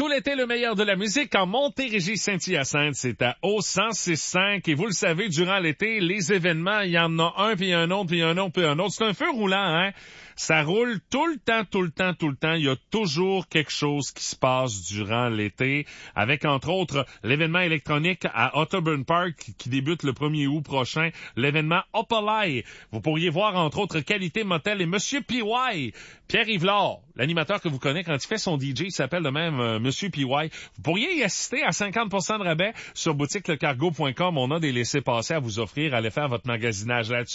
Tout l'été, le meilleur de la musique en Montérégie-Saint-Hyacinthe, c'est à O1065. Et vous le savez, durant l'été, les événements, il y en a un, puis un autre, puis un autre, puis un autre. C'est un feu roulant, hein? Ça roule tout le temps, tout le temps, tout le temps. Il y a toujours quelque chose qui se passe durant l'été, avec entre autres l'événement électronique à Otterburn Park qui débute le 1er août prochain, l'événement Opalai. Vous pourriez voir entre autres Qualité Motel et Monsieur PY, Pierre-Yves Laure, l'animateur que vous connaissez quand il fait son DJ, il s'appelle de même Monsieur PY. Vous pourriez y assister à 50% de rabais sur boutiquelecargo.com. On a des laissez-passer à vous offrir. Allez faire votre magasinage là-dessus.